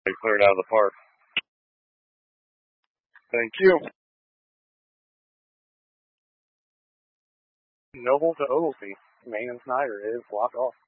They cleared out of the park. Thank you. Noble to Oglesby. Main and Snyder is blocked off.